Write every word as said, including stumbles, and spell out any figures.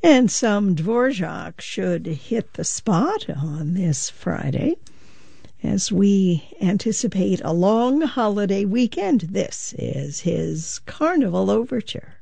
And some Dvorak should hit the spot on this Friday as we anticipate a long holiday weekend. This is his Carnival Overture.